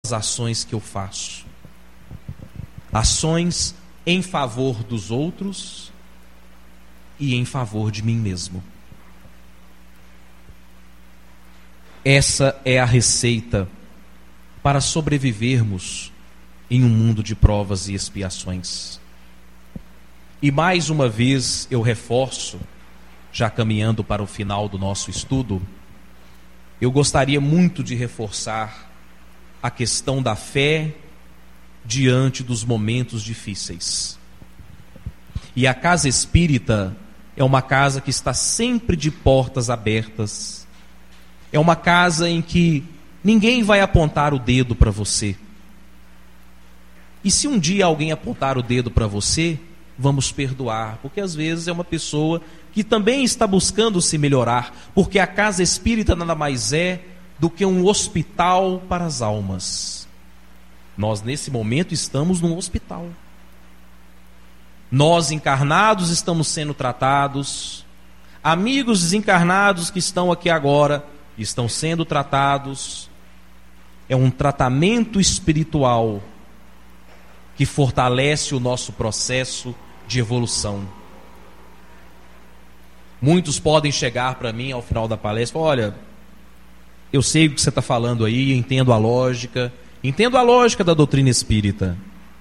ações que eu faço. Ações em favor dos outros e em favor de mim mesmo. Essa é a receita para sobrevivermos em um mundo de provas e expiações. E mais uma vez eu reforço, já caminhando para o final do nosso estudo, eu gostaria muito de reforçar a questão da fé diante dos momentos difíceis. E a casa espírita é uma casa que está sempre de portas abertas. É uma casa em que ninguém vai apontar o dedo para você. E se um dia alguém apontar o dedo para você, vamos perdoar, porque às vezes é uma pessoa que também está buscando se melhorar, porque a casa espírita nada mais é do que um hospital para as almas. Nós nesse momento estamos num hospital. Nós encarnados estamos sendo tratados, amigos desencarnados que estão aqui agora estão sendo tratados. É um tratamento espiritual que fortalece o nosso processo de evolução. Muitos podem chegar para mim ao final da palestra e falar: olha, eu sei o que você está falando aí, entendo a lógica da doutrina espírita.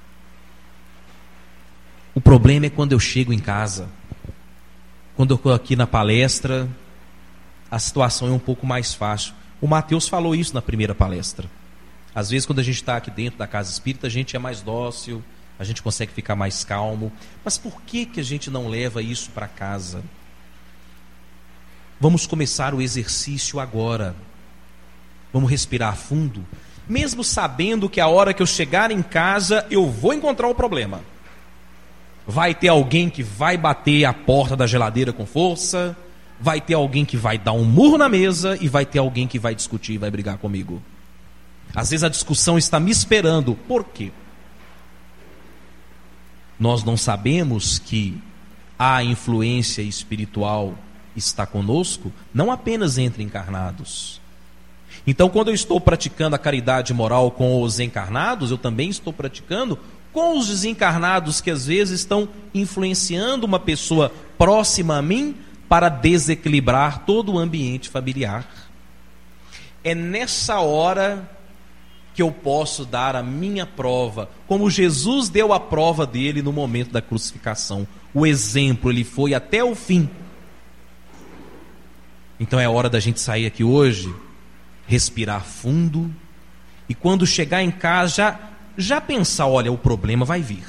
O problema é quando eu chego em casa, quando eu estou aqui na palestra, a situação é um pouco mais fácil. O Mateus falou isso na primeira palestra. Às vezes quando a gente está aqui dentro da casa espírita, a gente é mais dócil, a gente consegue ficar mais calmo. Mas por que a gente não leva isso para casa? Vamos começar o exercício agora. Vamos respirar fundo, mesmo sabendo que a hora que eu chegar em casa, eu vou encontrar o problema. Vai ter alguém que vai bater a porta da geladeira com força, vai ter alguém que vai dar um murro na mesa e vai ter alguém que vai discutir e vai brigar comigo. Às vezes a discussão está me esperando. Por quê? Nós não sabemos que a influência espiritual está conosco, não apenas entre encarnados. Então, quando eu estou praticando a caridade moral com os encarnados, eu também estou praticando com os desencarnados que às vezes estão influenciando uma pessoa próxima a mim para desequilibrar todo o ambiente familiar. É nessa hora que eu posso dar a minha prova, como Jesus deu a prova dele no momento da crucificação. O exemplo, ele foi até o fim. Então é hora da gente sair aqui hoje, respirar fundo, e quando chegar em casa, já pensar: olha, o problema vai vir.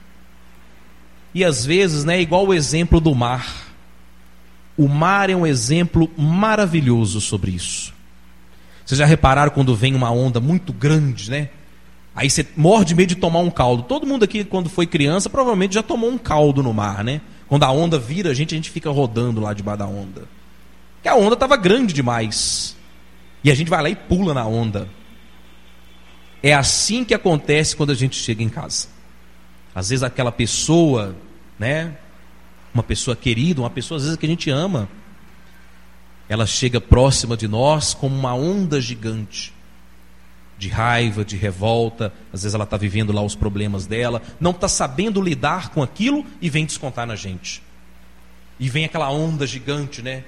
E às vezes, né, igual o exemplo do mar. O mar é um exemplo maravilhoso sobre isso. Vocês já repararam quando vem uma onda muito grande, né? Aí você morre de medo de tomar um caldo. Todo mundo aqui, quando foi criança, provavelmente já tomou um caldo no mar, né? Quando a onda vira, a gente fica rodando lá debaixo da onda. Porque a onda estava grande demais. E a gente vai lá e pula na onda. É assim que acontece quando a gente chega em casa. Às vezes aquela pessoa, né? Uma pessoa querida, uma pessoa às vezes que a gente ama, ela chega próxima de nós como uma onda gigante de raiva, de revolta. Às vezes ela está vivendo lá os problemas dela, não está sabendo lidar com aquilo e vem descontar na gente. E vem aquela onda gigante, né?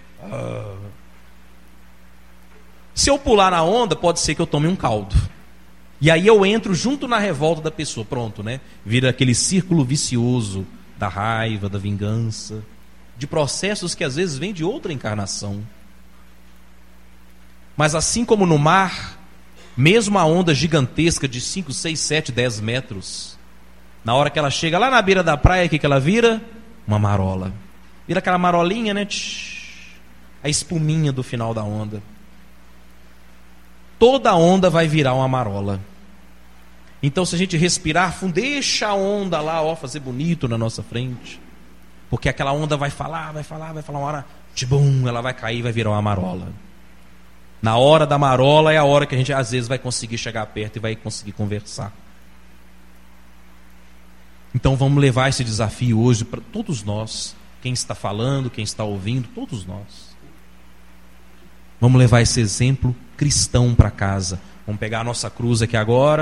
Se eu pular na onda, pode ser que eu tome um caldo. E aí eu entro junto na revolta da pessoa. Pronto, né? Vira aquele círculo vicioso da raiva, da vingança, de processos que às vezes vêm de outra encarnação. Mas assim como no mar, mesmo a onda gigantesca de 5, 6, 7, 10 metros, na hora que ela chega lá na beira da praia, o que ela vira? Uma marola. Vira aquela marolinha, né? A espuminha do final da onda. Toda onda vai virar uma marola. Então, se a gente respirar fundo, deixa a onda lá, ó, fazer bonito na nossa frente. Porque aquela onda vai falar, uma hora, tibum, ela vai cair e vai virar uma marola. Na hora da marola é a hora que a gente às vezes vai conseguir chegar perto e vai conseguir conversar. Então vamos levar esse desafio hoje para todos nós. Quem está falando, quem está ouvindo, todos nós. Vamos levar esse exemplo cristão para casa. Vamos pegar a nossa cruz aqui agora.